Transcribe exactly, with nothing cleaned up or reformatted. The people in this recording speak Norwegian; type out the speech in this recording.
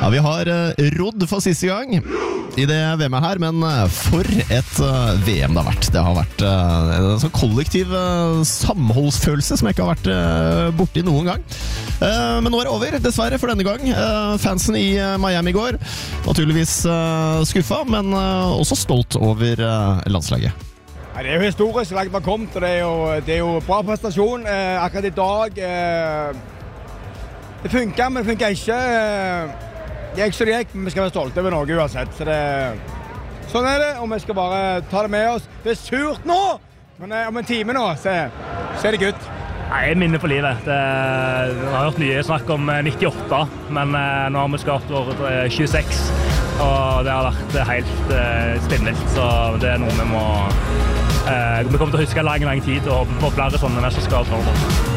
Ja, vi har uh, rodd for siste gang i det V M-et her, men uh, for et uh, V M det har vært. Det har vært uh, en sånn kollektiv uh, samholdsfølelse som jeg ikke har vært uh, borti noen gang. Uh, men nå er det over, dessverre, for denne gang. Uh, fansen i uh, Miami går naturligvis uh, skuffa, men uh, også stolt over uh, landslaget. Ja, det er jo historisk langt man har kommet, og det er jo, det er jo bra prestasjon. Eh, akkurat i dag, eh, det funker, men det funker ikke. Eh, det gikk så det gikk, men vi skal være stolte over Norge uansett. Så det, sånn er det, og vi skal bare ta det med oss. Det er surt nå, men eh, om en time nå, så, så er det gutt. Nei, jeg minner på livet. Det, jeg har hørt mye snakk om nittiåtte, men eh, nå har vi skapt år tjueseks, og det har vært helt eh, spinnvilt, så det er noe vi må... Uh, vi kommer til å huske lang, lang tid og håpe på flere sånne mesterskap.